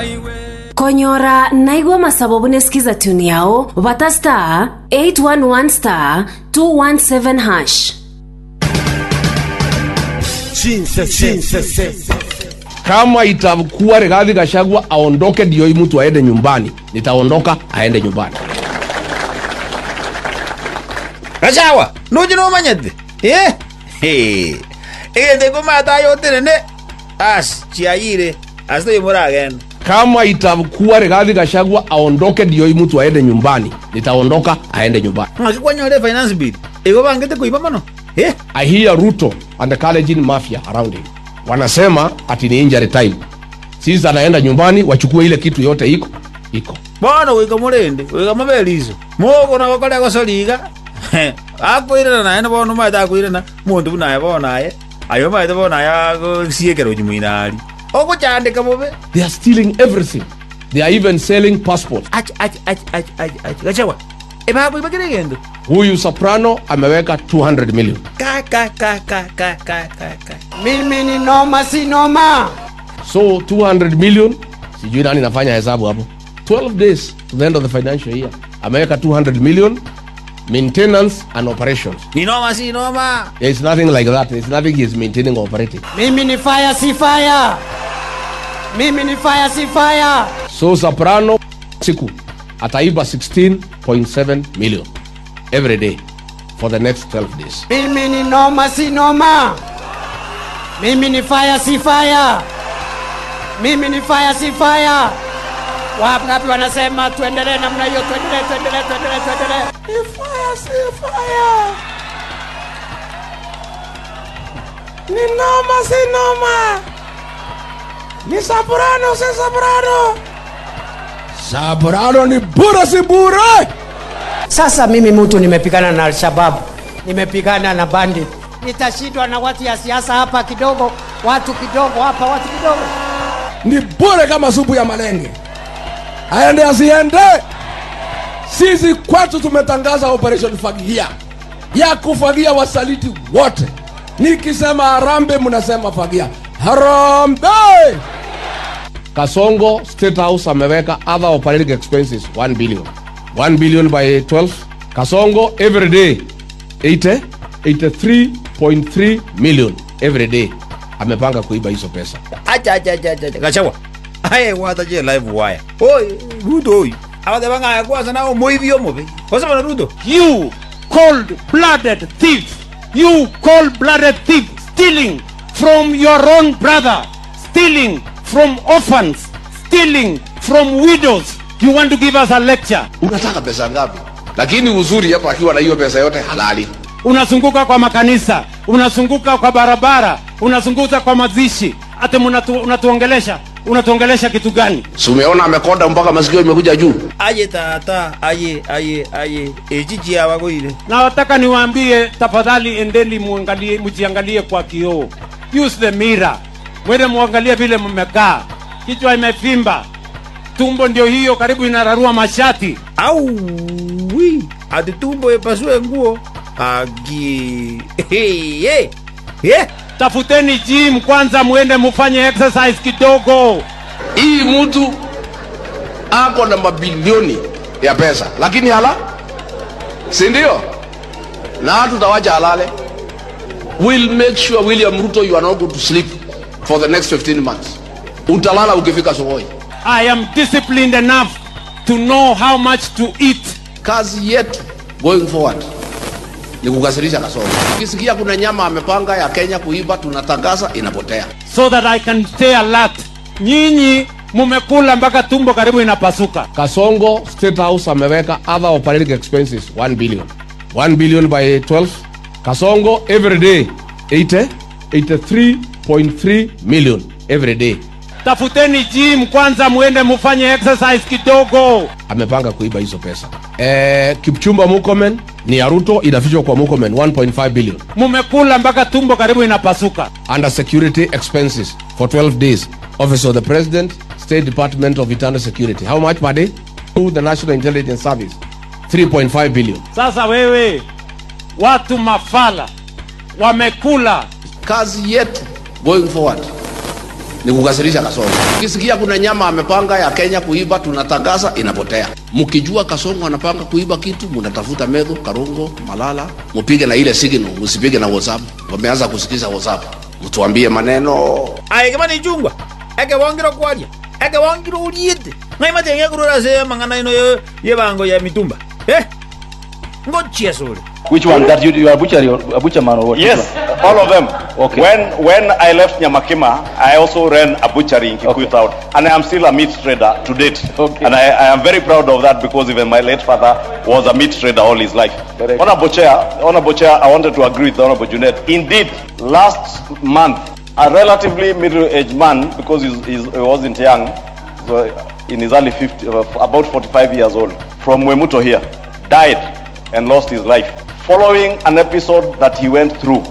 Konyora naigwa masababu nesikiza tune yao vata star 811 star 217 hash. Kama itakuwa Rigathi Gachagua aondoke ndio mtu aende nyumbani, nitaondoka aende nyumbani. Gachagua nuji no manyete ende mata yote ne as chiaire aste muragen. Kama itakuwa Rigathi Gachagua aondoke ndio mtu aende nyumbani, nitaondoka aende nyumbani. Ngakwanyo ile finance bill ego bangete kuiba mano. I hear Ruto and the Kalenjin mafia around him wanasema ati ni injury time. Sisi anaenda nyumbani wachukue ile kitu yote iko. Bwana weka mulende, weka mabelizo. Moko na wakole akosoliga. Akwirana naye bono maita akwirana muntu naye bonaye. Ayo maita bonaye go siekero jumuinali. Oko chandika mobe. They are stealing everything. They are even selling passports. Gachagua. Eba kwa bagiregendo. Huyu Soprano ameweka 200 million. Mimi ni noma si noma. So 200 million, sijui nani nafanya hesabu hapo. 12 days to the end of the financial year. Ameweka 200 million maintenance and operations. Ni noma si noma. There's nothing like that. There's nothing he is maintaining or operating. Mimi ni fire si fire. Mimi ni fire si fire. So Soprano siku ataiba 16.7 million every day for the next 12 days. Mimi ni noma si noma. Mimi ni fire si fire. Mimi ni fire si fire. Wapi wanasema tuendelee namna hiyo, tuendelee. Ni fire si fire. Ni noma si noma. Ni Soprano si Soprano. Soprano ni bura si bura. Sasa mimi mtu nimepigana na Al-Shabaab, nimepigana na bandit. Nitashindwa na watu ya siasa hapa kidogo, watu kidogo hapa, watu kidogo. Ni bure kama supu ya malenge. Aende asiende. Sisi kwetu tumetangaza operation fagia. Ya kufagia wasaliti wote. Nikisema harambe mnasema fagia. Harambe! Kasongo State House ameweka other operating expenses 1 billion. 1 billion by 12. Kasongo every day 83.3 million every day. Amepanga kuiba hizo pesa. Acha. Gachagua. Aye wata je live wire. Oi, Ruto oi. Awade banga kwanza nao moivio mobe. Kosa bana Ruto. You cold-blooded thief. You cold-blooded thief, stealing from your own brother, stealing from orphans, stealing from widows. You want to give us a lecture? Unataka pesa ngapi? Lakini uzuri hapa akiwa na hiyo pesa yote halali. Unazunguka kwa makanisa, unazunguka kwa barabara, unazunguka kwa mazishi. Ate unatuongelesha kitu gani? Si umeona amekonda mpaka masikio imekuja juu. Aye tata, aye. Ejiji hawa ile. Na wataka niwaambie tafadhali endeni mjiangalie kwa kioo. Use the mirror. Mwende muangalie vile mmekaa. Kichwa imefimba. Tumbo ndio hiyo karibu inararua mashati. Au wi, ati tumbo ipasue nguo. Agi. Hey. Tafuteni gym kwanza muende mufanye exercise kidogo. Hii mtu ako na mabilioni ya pesa, lakini si ndio? Na tutawacha halale. We'll make sure William Ruto you are not going to sleep for the next 15 months. Utalala ukifika sokoni. I am disciplined enough to know how much to eat. Kazi yetu going forward ni kukasirisha Kasongo. Ukisikia kuna nyama amepanga ya Kenya kuiba, tunatangaza inapotea. So that I can stay alert. Nyinyi mumekula mpaka tumbo karibu inapasuka. Kasongo State House ameweka other operating expenses 1 billion. 1 billion by 12. Kasongo every day 83.3 million every day. Tafuteni gym kwanza muende mufanye exercise kidogo. Amepanga kuiba hizo pesa. Kipchumba Murkomen ni ya Ruto inafichwa kwa Murkomen 1.5 billion. Mumekula mpaka tumbo karibu inapasuka. Under security expenses for 12 days. Office of the President, State Department of Internal Security. How much per day? To the National Intelligence Service 3.5 billion. Sasa wewe watu mafala wamekula. Kazi yetu going forward ni kukasirisha Kasongo. Ukisikia kuna nyama amepanga ya Kenya kuiba, tunatangaza, inapotea. Mkijua Kasongo anapanga kuiba kitu, mnatafuta Medho, Karungo, Malala, mpige na ile signal, msipige na WhatsApp. Wameanza kusikiza WhatsApp, mtuambie maneno. Ai kama ni chungwa eke wangiro kwalia eke wangiro uliete ngai matenge kurura se mangana ino ye bango ya mitumba ngochia sore. Which one? That you are a butcher man or what? Yes, all of them. Okay. When I left Nyamakima, I also ran a butchery in Kikuyu town, and I am still a meat trader to date. Okay. And I am very proud of that because even my late father was a meat trader all his life. Honorable Chair, I wanted to agree with the Honorable Junet. Indeed, last month, a relatively middle-aged man, because he wasn't young, so in his early 50s, about 45 years old, from Wemuto here, died and lost his life following an episode that he went through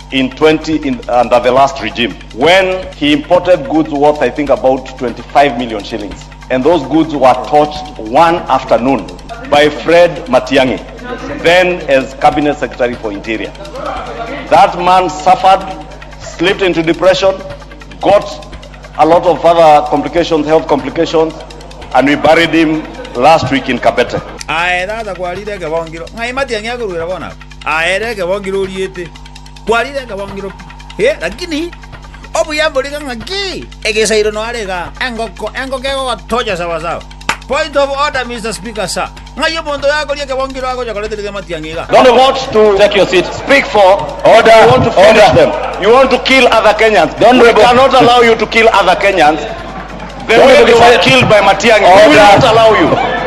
under the last regime, when he imported goods worth, I think, about 25 million shillings. And those goods were touched one afternoon by Fred Matiang'i, then as Cabinet Secretary for Interior. That man suffered, slipped into depression, got a lot of other complications, health complications, and we buried him last week in Kabete. Aera kwalire ke bongiro ngai Matiang'i akurura bona aera ke bongiro uliete kwalire ke bongiro lakini obuyambulika ngaki egesairo no arega engoko kego toja sawa. Point of order, Mr. Speaker, sir. Ngai bondo yako liye ke bongiro ako jakolete ke Matiang'i ga. Don't want to take your seat. Speak for order. You want to finish them. You want to kill other Kenyans. We cannot allow you to kill other Kenyans. The way they were killed by Matiang'i, we will not allow you.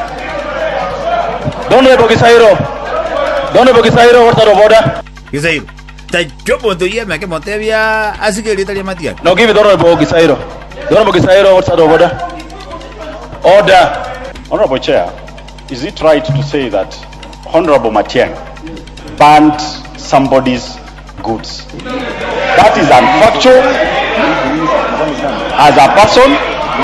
Honorable Gisairo, what's out of order? Gisairo. Ta jobo do ye make montebia asigeli tali Matiang'i. Now give it Honorable Gisairo. Honorable Gisairo, what's out of order? Order. Honorable Chair, is it right to say that Honorable Matiang'i banned somebody's goods? That is unfactual. As a person,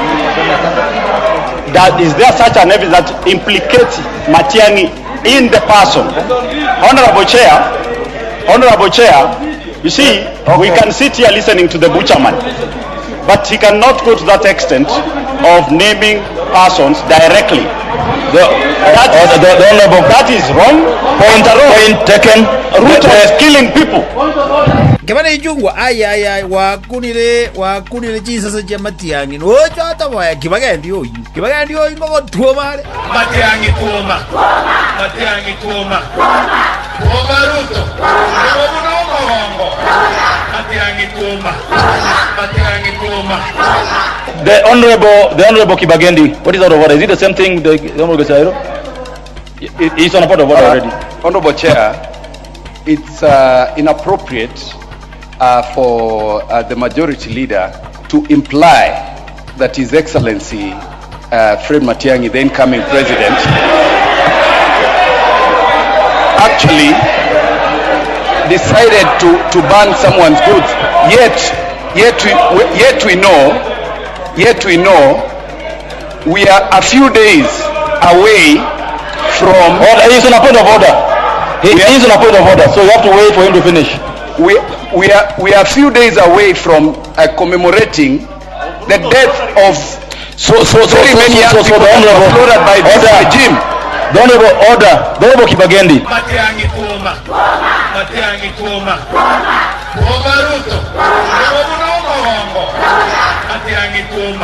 is there such an evidence that implicates Matiang'i in the person? Honorable Chair, you see, we can sit here listening to the butcherman, but he cannot go to that extent of naming persons directly. That is wrong. Point taken. Root of killing people. Kebana ijungwa ai wakunire Jesus cha Matiang'i no chota boya kibagandi oyi ngogo tuo mare Matiang'i tuoma Obaruto ngogo Matiang'i tuoma The honorable Kibagendi, what is out of order? Is it the same thing the Honorable Gisairo? He's on a point of order already. Honorable Chair, it's inappropriate for the majority leader to imply that His Excellency Fred Matiang'i, the incoming president, actually decided to ban someone's goods. Yet we know we are a few days away from. He's on a point of order. He is on a point of order, so you have to wait for him to finish. We are a few days away from commemorating the death of very many young people slaughtered by this regime. The honorable Kibagendi. Matiang'i tuoma Obaruto ngogo Matiang'i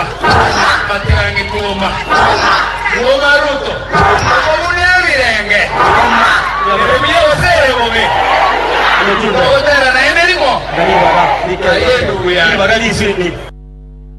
tuoma Obaruto ngogo nyamirenge yabiremiye osere bobe Otera na emerimo. Ayedu ya.